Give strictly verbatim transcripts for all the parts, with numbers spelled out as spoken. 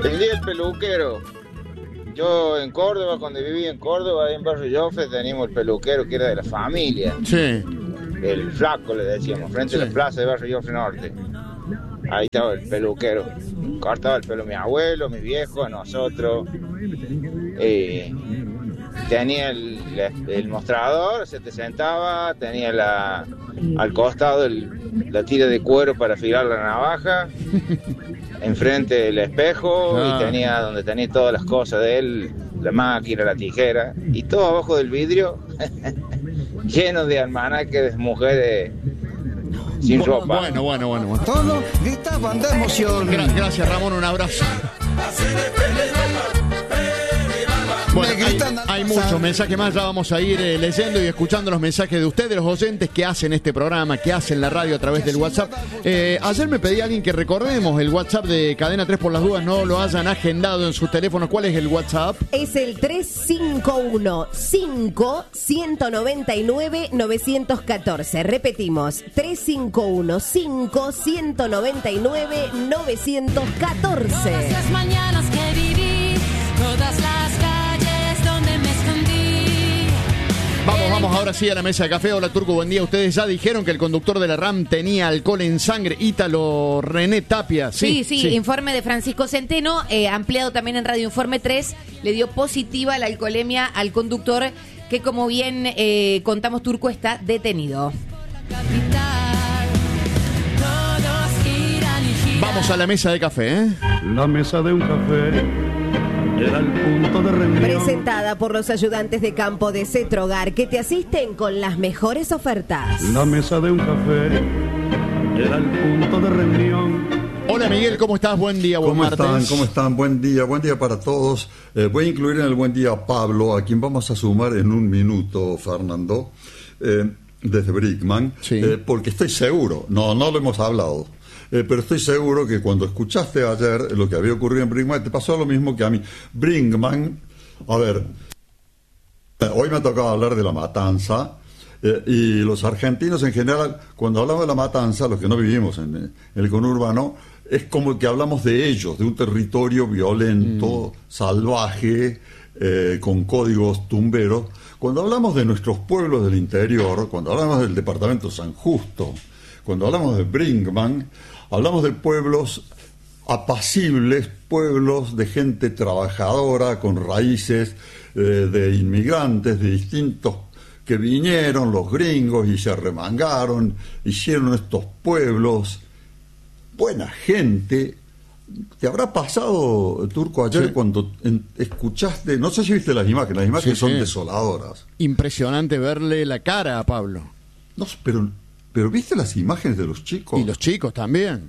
El día del peluquero. Yo en Córdoba, cuando viví en Córdoba, ahí en Barrio Joffre, teníamos el peluquero que era de la familia. Sí. El flaco, le decíamos, frente sí. a la plaza de Barrio Joffre Norte. Ahí estaba el peluquero. Cortaba el pelo mi abuelo, mi viejo, nosotros. Eh, tenía el, el mostrador, se te sentaba, tenía la, al costado el, la tira de cuero para afilar la navaja. Enfrente el espejo ah. y tenía donde tenía todas las cosas de él, la máquina, la tijera y todo abajo del vidrio lleno de almanaques de mujeres sin bueno, ropa. Bueno, bueno, bueno, bueno. Todos gritaban de emoción. Gra- gracias, Ramón, un abrazo. Bueno, hay, hay muchos mensajes más, ya vamos a ir eh, leyendo y escuchando los mensajes de ustedes, los oyentes que hacen este programa, que hacen la radio a través del WhatsApp. Eh, ayer me pedí a alguien que recordemos el WhatsApp de Cadena tres por las dudas, no lo hayan agendado en sus teléfonos. ¿Cuál es el WhatsApp? Es el tres cinco uno, cinco, uno nueve nueve, nueve uno cuatro. Repetimos, tres cinco uno, cinco, uno nueve nueve, nueve uno cuatro. Todas las mañanas que viví, todas las calles donde me escondí. Vamos, vamos ahora sí a la mesa de café. Hola, Turco, buen día. Ustedes ya dijeron que el conductor de la RAM tenía alcohol en sangre. Ítalo René Tapia. Sí, Sí, sí, sí. informe de Francisco Centeno, eh, ampliado también en Radio Informe tres, le dio positiva la alcoholemia al conductor que, como bien eh, contamos, Turco, está detenido. Vamos a la mesa de café, ¿eh? La mesa de un café era el punto de reunión. Presentada por los ayudantes de campo de Cetrogar, que te asisten con las mejores ofertas. La mesa de un café era el punto de reunión. Hola, Miguel, ¿cómo estás? Buen día, buen ¿Cómo martes. están? ¿Cómo están? Buen día, buen día para todos. Eh, voy a incluir en el buen día a Pablo, a quien vamos a sumar en un minuto, Fernando, eh, desde Brinkman, Sí. eh, porque estoy seguro, no, no lo hemos hablado, eh, pero estoy seguro que cuando escuchaste ayer lo que había ocurrido en Brinkman, te pasó lo mismo que a mí. Brinkman, a ver, eh, hoy me ha tocado hablar de la matanza. Eh, y los argentinos en general, cuando hablamos de la matanza, los que no vivimos en, en el conurbano, es como que hablamos de ellos, de un territorio violento, mm. salvaje, eh, con códigos tumberos. Cuando hablamos de nuestros pueblos del interior, cuando hablamos del departamento San Justo, cuando hablamos de Brinkman, hablamos de pueblos apacibles, pueblos de gente trabajadora, con raíces eh, de inmigrantes de distintos, que vinieron los gringos y se arremangaron, hicieron estos pueblos, buena gente. ¿Te habrá pasado, Turco, ayer sí. cuando en, escuchaste, no sé si viste las imágenes, las imágenes sí, son sí. desoladoras? Impresionante verle la cara a Pablo. No, pero, pero ¿viste las imágenes de los chicos? Y los chicos también.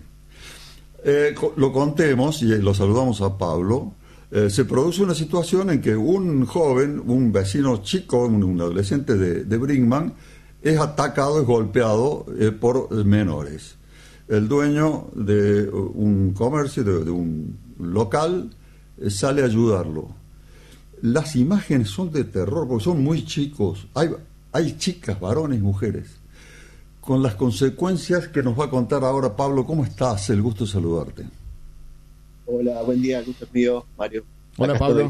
Eh, lo contemos y lo saludamos a Pablo. Eh, se produce una situación en que un joven, un vecino chico, un, un adolescente de, de Brinkman, es atacado, es golpeado eh, por menores. El dueño de un comercio, de, de un local, eh, sale a ayudarlo. Las imágenes son de terror porque son muy chicos. Hay, hay chicas, varones, mujeres. Con las consecuencias que nos va a contar ahora Pablo. ¿Cómo estás? El gusto de saludarte. Hola, buen día, gusto es mío, Mario. Hola, Acá Pablo.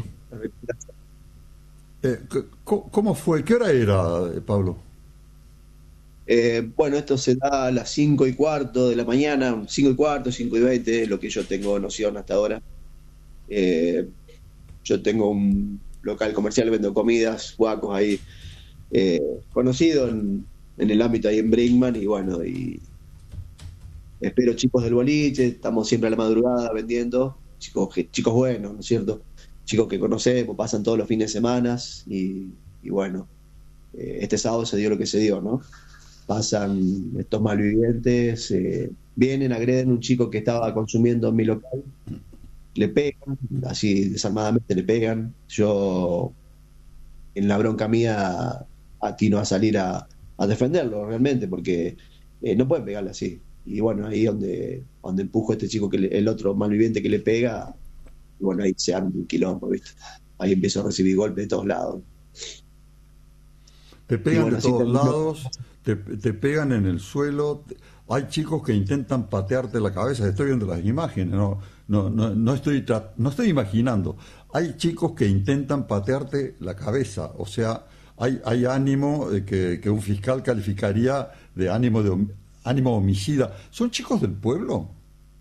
Eh, ¿Cómo fue? ¿Qué hora era, Pablo? Eh, bueno, esto se da a las cinco y cuarto de la mañana, cinco y cuarto, cinco y veinte, es lo que yo tengo noción hasta ahora. Eh, yo tengo un local comercial, vendo comidas, guacos ahí, eh, conocido en, en el ámbito ahí en Brinkman, y bueno, y espero chicos del boliche, estamos siempre a la madrugada vendiendo, chicos chicos buenos, ¿no es cierto? Chicos que conocemos, pasan todos los fines de semana, y, y bueno, eh, este sábado se dio lo que se dio, ¿no? Pasan estos malvivientes, eh, vienen, agreden a un chico que estaba consumiendo en mi local, le pegan, así desarmadamente le pegan. Yo, en la bronca mía, atino a salir a, a defenderlo realmente, porque eh, no pueden pegarle así. Y bueno, ahí donde donde empujo a este chico, que le, el otro malviviente que le pega, y bueno, ahí se arma un quilombo, ¿viste? Ahí empiezo a recibir golpes de todos lados. Te pegan bueno, de todos lados, te, te pegan en el suelo. hay chicos que intentan patearte la cabeza. Estoy viendo las imágenes, no, no, no, no estoy, tra- no estoy imaginando. Hay chicos que intentan patearte la cabeza, o sea, hay, hay ánimo eh, que, que un fiscal calificaría de ánimo de hom- ánimo homicida. ¿Son chicos del pueblo?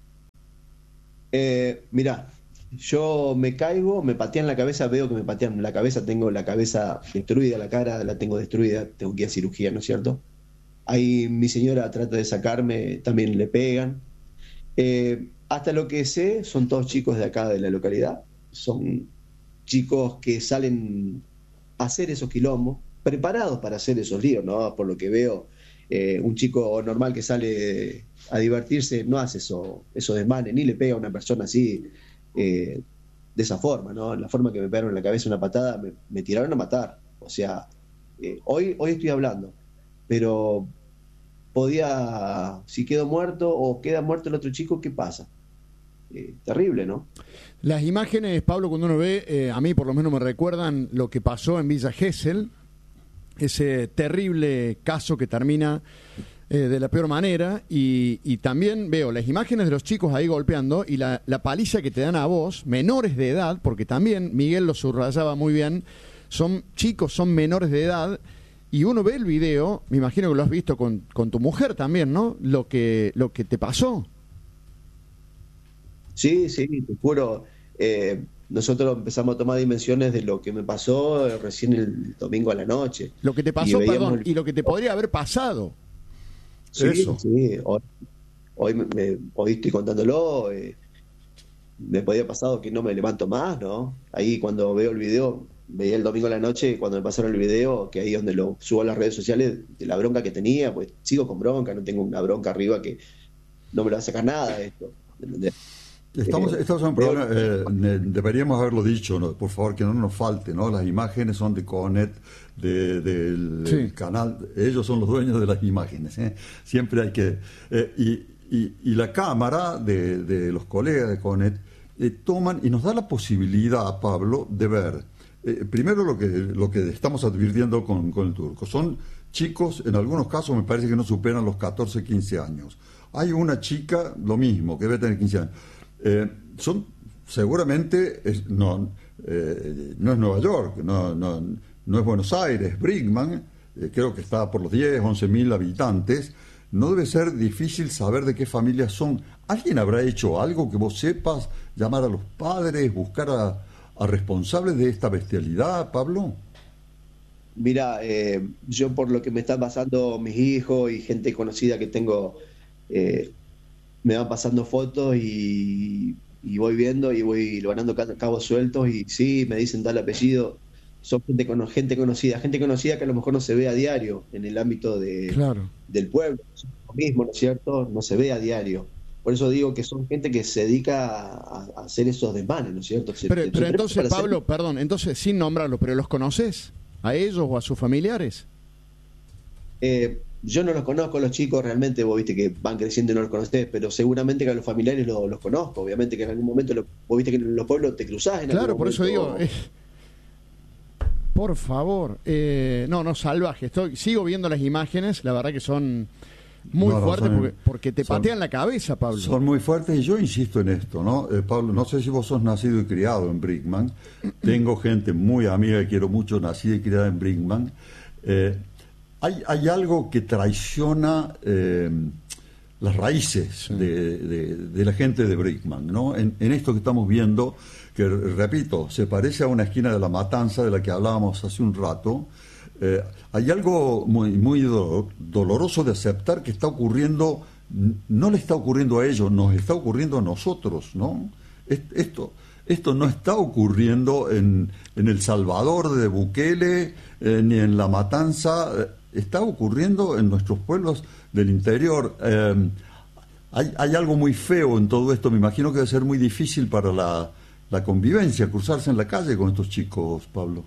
Eh, mirá, yo me caigo, me patean la cabeza, veo que me patean la cabeza, tengo la cabeza destruida, la cara la tengo destruida, tengo que ir a cirugía, ¿no es cierto? Ahí mi señora trata de sacarme, también le pegan. Eh, hasta lo que sé, son todos chicos de acá de la localidad, son chicos que salen a hacer esos quilombos, preparados para hacer esos líos, ¿no? Por lo que veo, eh, un chico normal que sale a divertirse no hace eso, esos desmanes, ni le pega a una persona así, eh, de esa forma, ¿no? La forma que me pegaron en la cabeza una patada, me, me tiraron a matar. O sea, eh, hoy, hoy estoy hablando, pero podía, si quedo muerto o queda muerto el otro chico, ¿qué pasa? Eh, terrible, ¿no? Las imágenes, Pablo, cuando uno ve, eh, a mí por lo menos me recuerdan lo que pasó en Villa Gesell, ese terrible caso que termina eh, de la peor manera, y, y también veo las imágenes de los chicos ahí golpeando y la, la paliza que te dan a vos, menores de edad, porque también Miguel lo subrayaba muy bien, son chicos, son menores de edad, y uno ve el video, me imagino que lo has visto con, con tu mujer también, ¿no? Lo que, lo que te pasó. Sí, sí, te juro. Eh, nosotros empezamos a tomar dimensiones de lo que me pasó eh, recién el domingo a la noche. Lo que te Y pasó, veíamos perdón, el- y lo que te podría haber pasado. Sí, Eso. sí. Hoy, hoy, me, me- hoy estoy contándolo. eh, me podía haber pasado que no me levanto más, ¿no? Ahí cuando veo el video, veía el domingo a la noche, cuando me pasaron el video, que ahí donde lo subo a las redes sociales, de la bronca que tenía, pues sigo con bronca, no tengo una bronca arriba que no me lo va a sacar nada esto. ¿Entendés? Estamos, Eh, estamos en un programa, eh, ne- deberíamos haberlo dicho, ¿no? Por favor, que no nos falte, ¿no? Las imágenes son de Conet, de- del Sí. el canal, ellos son los dueños de las imágenes, ¿eh? Siempre hay que... eh, y, y- y la cámara de, de los colegas de Conet eh, toman y nos da la posibilidad, Pablo, de ver, eh, primero lo que, lo que estamos advirtiendo con, con el turco. Son chicos, en algunos casos me parece que no superan los catorce, quince años. Hay una chica, lo mismo, que debe tener quince años. Eh, son seguramente es- no, eh, no es Nueva York, no, no, no es Buenos Aires, Brinkman, eh, creo que está por los diez, once mil habitantes. No debe ser difícil saber de qué familias son. ¿Alguien habrá hecho algo que vos sepas? ¿Llamar a los padres? ¿Buscar a, a responsables de esta bestialidad, Pablo? Mira, eh, yo por lo que me están pasando mis hijos y gente conocida que tengo, eh, me van pasando fotos y, y voy viendo y voy logrando ca- cabos sueltos y sí, me dicen tal apellido. Son gente, cono- gente conocida, gente conocida que a lo mejor no se ve a diario en el ámbito de, Claro. del pueblo, lo mismo, ¿no es cierto? No se ve a diario. Por eso digo que son gente que se dedica a, a hacer esos desmanes, ¿no es cierto? Se- Pero, se- pero se- entonces, para hacer- Pablo, perdón, entonces sin nombrarlos, ¿pero los conoces? ¿A ellos o a sus familiares? Eh, yo no los conozco, los chicos realmente, vos viste que van creciendo y no los conocés, pero seguramente que a los familiares lo- los conozco. Obviamente que en algún momento, lo- vos viste que en los pueblos te cruzás en Claro, algún por eso momento. digo, eh, por favor, eh, no, no, salvaje. Estoy, sigo viendo las imágenes, la verdad que son muy No, no, fuertes son- porque, porque te son- patean la cabeza, Pablo. Son muy fuertes y yo insisto en esto, ¿no? Eh, Pablo, no sé si vos sos nacido y criado en Brinkman. Tengo gente muy amiga que quiero mucho, nacida y criada en Brinkman. Eh, hay, hay algo que traiciona eh, las raíces de, de- de la gente de Brinkman, ¿no? En, en esto que estamos viendo, que repito, se parece a una esquina de La Matanza de la que hablábamos hace un rato. Eh, hay algo muy, muy do- doloroso de aceptar que está ocurriendo, n- no le está ocurriendo a ellos, nos está ocurriendo a nosotros, ¿no? Es- Esto, esto no está ocurriendo en, en El Salvador de Bukele, eh, ni en La Matanza, eh, está ocurriendo en nuestros pueblos del interior. Eh, hay, hay algo muy feo en todo esto, me imagino que debe ser muy difícil para la, la convivencia, cruzarse en la calle con estos chicos, Pablo.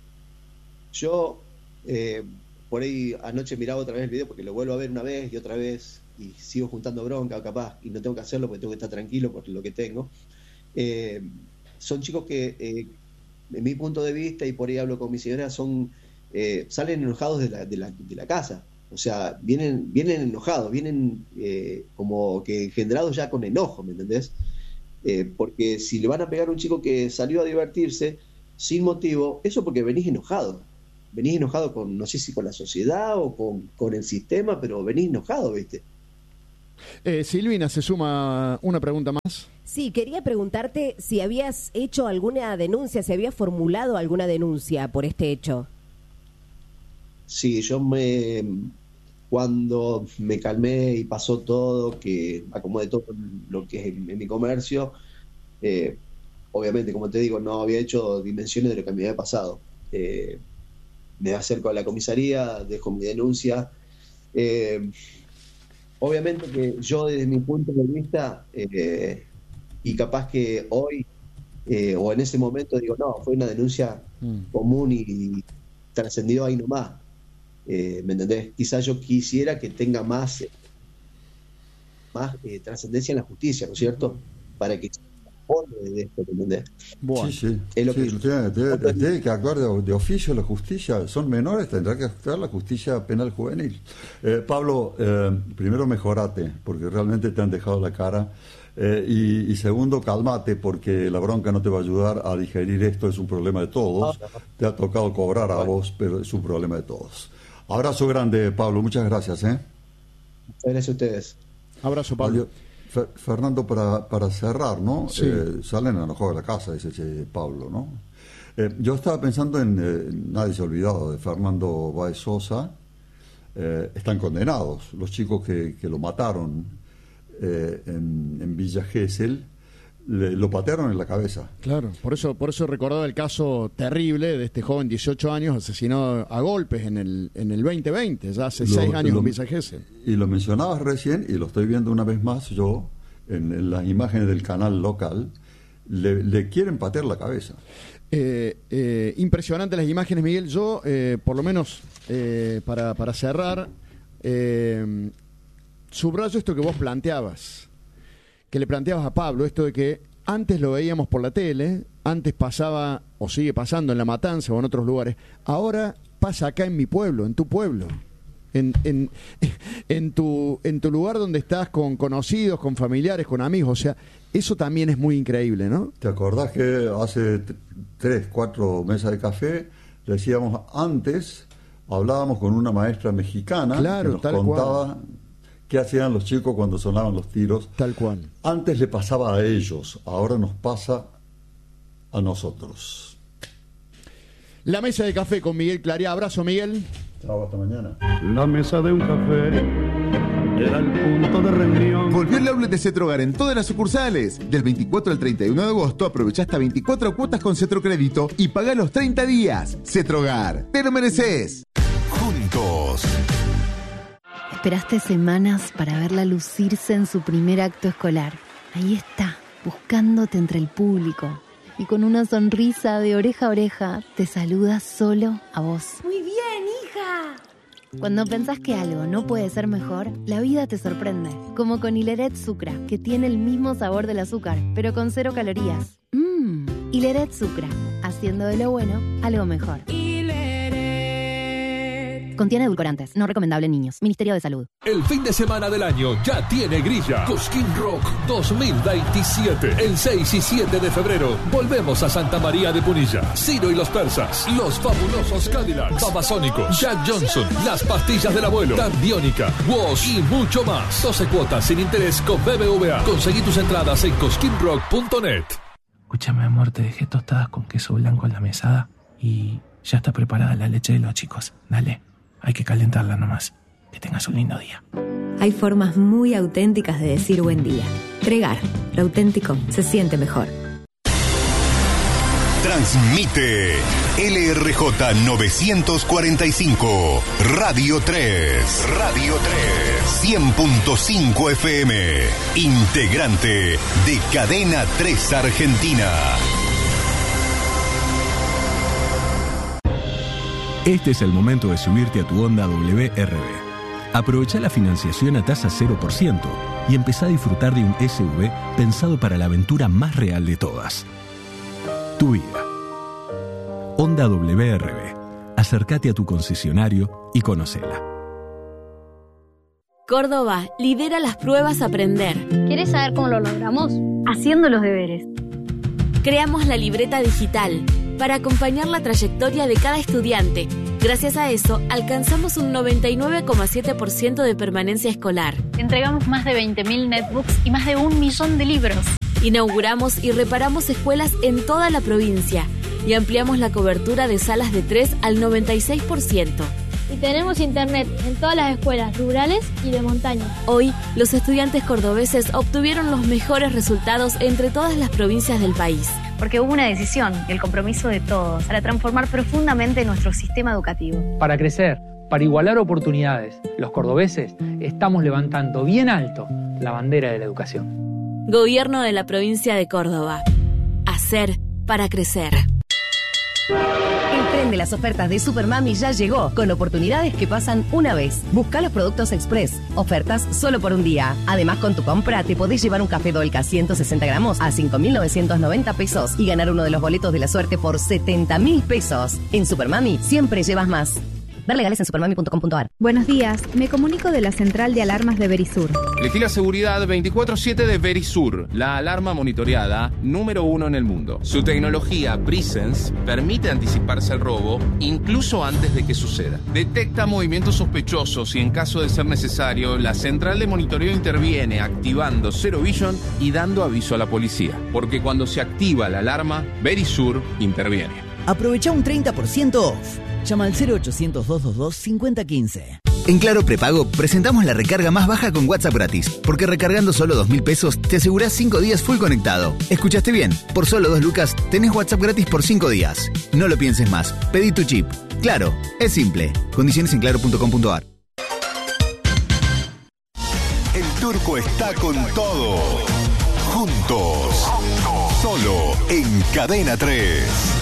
Yo, eh, por ahí anoche miraba otra vez el video porque lo vuelvo a ver una vez y otra vez y sigo juntando bronca, capaz, y no tengo que hacerlo porque tengo que estar tranquilo por lo que tengo. Eh, son chicos que, eh, en mi punto de vista, y por ahí hablo con mi señora, son eh, salen enojados de la, de la, de la casa. O sea, vienen, vienen enojados, vienen eh, como que generados ya con enojo, ¿me entendés? Eh, porque si le van a pegar a un chico que salió a divertirse sin motivo, eso porque venís enojado. Venís enojado con, no sé si con la sociedad o con, con el sistema, pero venís enojado, ¿viste? Eh, Silvina, se suma una pregunta más. Sí, quería preguntarte si habías hecho alguna denuncia, si habías formulado alguna denuncia por este hecho. Sí, yo me... Cuando me calmé y pasó todo, que acomodé todo lo que es en, en mi comercio, eh, obviamente, como te digo, no había hecho dimensiones de lo que me había pasado. Eh, me acerco a la comisaría, dejo mi denuncia. Eh, obviamente que yo desde mi punto de vista, eh, y capaz que hoy eh, o en ese momento digo, no, fue una denuncia mm. común y trascendió ahí nomás. Eh, ¿Me entendés? Quizás yo quisiera que tenga más, eh, más eh, trascendencia en la justicia, ¿no es cierto? Para que se responda de esto, ¿me entendés? Bueno, sí, sí. Es lo sí, que tiene, tiene, tiene que actuar de, de oficio la justicia. Son menores, tendrá que actuar la justicia penal juvenil. Eh, Pablo, eh, primero mejorate, porque realmente te han dejado la cara. Eh, y, y segundo, cálmate, porque la bronca no te va a ayudar a digerir esto. Es un problema de todos. Te ha tocado cobrar a vos, pero es un problema de todos. Abrazo grande, Pablo. Muchas gracias. ¿eh? Muchas gracias a ustedes. Abrazo, Pablo. Fer, Fernando, para, para cerrar, ¿no? Sí. Eh, salen enojados de la casa, dice che, Pablo, ¿no? Eh, yo estaba pensando en, eh, nadie se ha olvidado de Fernando Báez Sosa. Eh, están condenados. Los chicos que, que lo mataron eh, en, en Villa Gesell, Le, lo patearon en la cabeza. Claro, por eso por eso recordaba el caso terrible de este joven, dieciocho años, asesinado a golpes en el en el veinte veinte, ya hace seis años lo, en Villa Gesell. Y lo mencionabas recién, y lo estoy viendo una vez más yo, en, en las imágenes del canal local, le, le quieren patear la cabeza. Eh, eh, impresionante las imágenes, Miguel. Yo, eh, por lo menos, eh, para, para cerrar, eh, subrayo esto que vos planteabas, que le planteabas a Pablo, esto de que antes lo veíamos por la tele, antes pasaba o sigue pasando en La Matanza o en otros lugares, ahora pasa acá en mi pueblo, en tu pueblo, en, en, en, tu, en tu lugar donde estás con conocidos, con familiares, con amigos. O sea, eso también es muy increíble, ¿no? ¿Te acordás que hace t- tres, cuatro mesas de café decíamos antes, hablábamos con una maestra mexicana, claro, que nos tal contaba cual. qué hacían los chicos cuando sonaban los tiros? Tal cual. Antes le pasaba a ellos, ahora nos pasa a nosotros. La mesa de café con Miguel Clarea. Abrazo, Miguel. Chao, hasta mañana. La mesa de un café era el punto de reunión. Volvió el outlet de Cetrogar en todas las sucursales. Del veinticuatro al treinta y uno de agosto aprovecha hasta veinticuatro cuotas con Cetrocrédito y paga los treinta días. Cetrogar, te lo mereces. Juntos. Esperaste semanas para verla lucirse en su primer acto escolar. Ahí está, buscándote entre el público. Y con una sonrisa de oreja a oreja, te saluda solo a vos. Muy bien, hija. Cuando pensás que algo no puede ser mejor, la vida te sorprende. Como con Hileret Sucra, que tiene el mismo sabor del azúcar, pero con cero calorías. Mmm, Hileret Sucra, haciendo de lo bueno algo mejor. Contiene edulcorantes, no recomendable en niños. Ministerio de Salud. El fin de semana del año ya tiene grilla. Cosquín Rock dos mil veintisiete. El seis y siete de febrero volvemos a Santa María de Punilla. Ciro y los Persas. Los fabulosos Cadillacs. Babasónicos. Jack Johnson. Las pastillas del abuelo. Tan Biónica. Wash y mucho más. doce cuotas sin interés con B B V A. Conseguí tus entradas en cosquín rock punto net. Escúchame, amor, te dejé tostadas con queso blanco en la mesada y ya está preparada la leche de los chicos. Dale. Hay que calentarla nomás. Que tengas un lindo día. Hay formas muy auténticas de decir buen día. Tregar, lo auténtico se siente mejor. Transmite L R J novecientos cuarenta y cinco, Radio tres. Radio tres. cien punto cinco F M. Integrante de Cadena tres Argentina. Este es el momento de subirte a tu Honda W R B. Aprovecha la financiación a tasa cero por ciento y empezá a disfrutar de un S U V pensado para la aventura más real de todas. Tu vida. Honda W R B. Acércate a tu concesionario y conócela. Córdoba lidera las pruebas Aprender. ¿Quieres saber cómo lo logramos? Haciendo los deberes. Creamos la libreta digital para acompañar la trayectoria de cada estudiante. Gracias a eso, alcanzamos un noventa y nueve coma siete por ciento de permanencia escolar. Entregamos más de veinte mil netbooks y más de un millón de libros. Inauguramos y reparamos escuelas en toda la provincia y ampliamos la cobertura de salas de tres al noventa y seis por ciento. Y tenemos internet en todas las escuelas rurales y de montaña. Hoy, los estudiantes cordobeses obtuvieron los mejores resultados entre todas las provincias del país. Porque hubo una decisión y el compromiso de todos para transformar profundamente nuestro sistema educativo. Para crecer, para igualar oportunidades, los cordobeses estamos levantando bien alto la bandera de la educación. Gobierno de la provincia de Córdoba. Hacer para crecer. El tren de las ofertas de Supermami ya llegó, con oportunidades que pasan una vez. Busca los productos Express, ofertas solo por un día. Además, con tu compra te podés llevar un café Dolca ciento sesenta gramos a cinco mil novecientos noventa pesos y ganar uno de los boletos de la suerte por setenta mil pesos. En Supermami siempre llevas más. Ver legales en supermami punto com punto a r. Buenos días, me comunico de la central de alarmas de Verisur. Elegí la seguridad veinticuatro siete de Verisur, la alarma monitoreada número uno en el mundo. Su tecnología Presence permite anticiparse al robo incluso antes de que suceda. Detecta movimientos sospechosos y en caso de ser necesario, la central de monitoreo interviene activando Zero Vision y dando aviso a la policía. Porque cuando se activa la alarma, Verisur interviene. Aprovecha un treinta por ciento off. Llama al cero ochocientos, doscientos veintidós, cincuenta quince. En Claro Prepago presentamos la recarga más baja con WhatsApp gratis, porque recargando solo dos mil pesos te asegurás cinco días full conectado. ¿Escuchaste bien? Por solo dos lucas tenés WhatsApp gratis por cinco días. No lo pienses más, pedí tu chip. Claro, es simple. Condiciones en claro punto com punto a r. El Turco está con todo. Juntos. Solo en Cadena tres.